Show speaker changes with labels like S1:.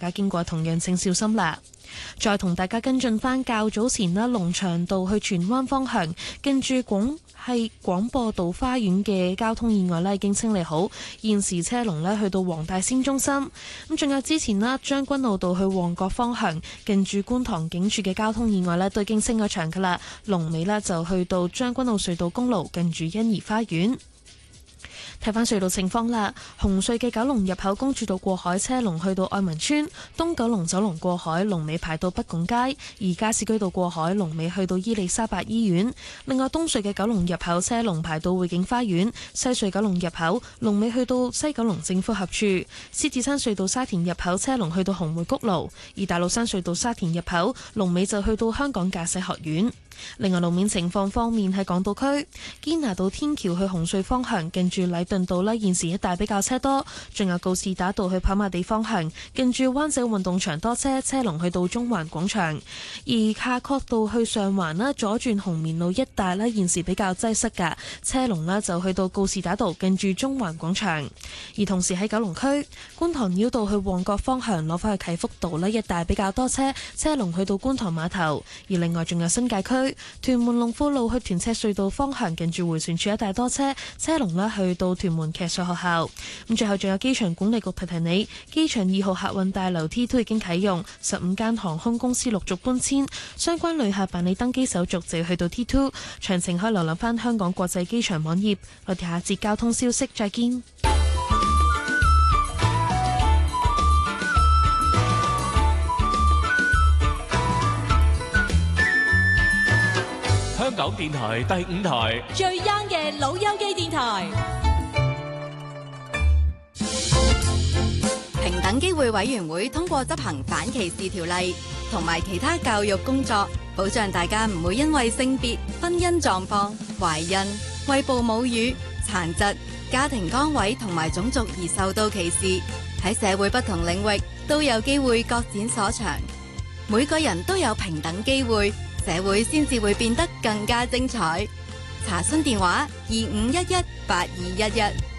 S1: 家經過同樣請小心啦。再同大家跟進返較早前啦，龍翔道去荃灣方向近住廣播道花園嘅交通意外咧已經清理好，現時車龍咧去到黃大仙中心。咁仲有之前啦，將軍澳道去旺角方向近住觀塘警署嘅交通意外咧都已經清咗場噶啦，龍尾咧就去到將軍澳隧道公路近住欣怡花園。睇返隧道情況啦，紅隧嘅九龍入口公主道過海車龍去到愛民村，東九龍走廊過海龍尾排到北拱街，而加士居道過海龍尾去到伊利沙伯醫院。另外東隧嘅九龍入口車龍排到匯景花園，西隧九龍入口龍尾去到西九龍政府合署，獅子山隧道沙田入口車龍去到紅梅谷路，而大老山隧道沙田入口龍尾就去到香港駕駛學院。另外路面情況方面，喺港島區堅拿道天橋去紅隧方向近住禮頓道呢，現時一帶比較車多，仲有告士打道去跑馬地方向近住灣仔運動場多車，車龍去到中環廣場。而夏慤道去上環啦，左轉紅棉路一帶呢，現時比較擠塞㗎，車龍呢就去到告士打道近住中環廣場。而同時喺九龍區觀塘繞道去旺角方向攞返去啟福道呢，一帶比較多車，車龍去到觀塘碼頭。而另外仲有新界區屯門龍富路去屯赤隧道方向近住迴旋處一帶多車，車龍呢去到屯門騎術學校。咁最後仲有機場管理局提提你，機場2號客運大樓 T2 已經啟用，15間航空公司陸續搬遷，相關旅客辦理登機手續就要去到 T2。詳情可以瀏覽返香港國際機場網頁。我哋下節交通消息再見。
S2: 香港電台第5台
S3: 最 young 嘅老友記電台。
S4: 平等機會委員會通過執行反歧視條例同埋其他教育工作，保障大家唔會因為性別、婚姻狀況、懷孕、餵哺母乳、殘疾、家庭崗位同埋種族而受到歧視。喺社會不同領域都有機會各展所長，每個人都有平等機會，社會先至會變得更加精彩。查詢電話25118211。